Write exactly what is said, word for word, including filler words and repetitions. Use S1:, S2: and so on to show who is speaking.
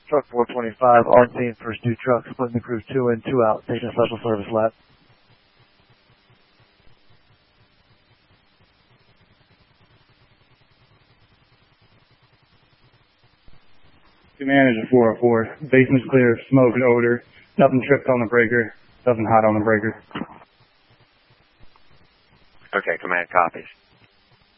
S1: Truck four twenty-five on scene, first two trucks, splitting the crew two in, two out, taking a special service lap.
S2: Two manager four oh four, basement's clear, smoke and odor, nothing tripped on the breaker, nothing hot on the breaker.
S3: Okay, command copies.